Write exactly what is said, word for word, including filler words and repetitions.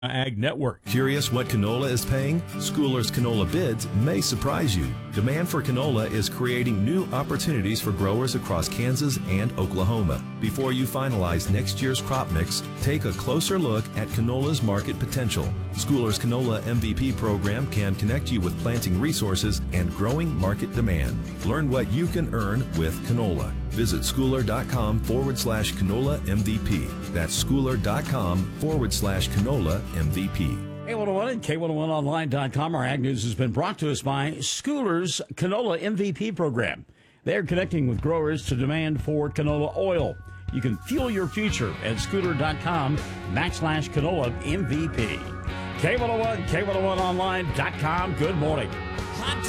Ag Network. Curious what canola is paying? Schooler's Canola Bids may surprise you. Demand for canola is creating new opportunities for growers across Kansas and Oklahoma. Before you finalize next year's crop mix, take a closer look at canola's market potential. Schooler's Canola M V P program can connect you with planting resources and growing market demand. Learn what you can earn with canola. Visit schooler.com forward slash canola MVP. That's schooler.com forward slash canola M V P. K one oh one and K one oh one online dot com. Our Ag News has been brought to us by Schooler's Canola M V P program. They're connecting with growers to demand for canola oil. You can fuel your future at schooler.com backslash canola M V P. K one oh one, K one oh one online dot com. Good morning.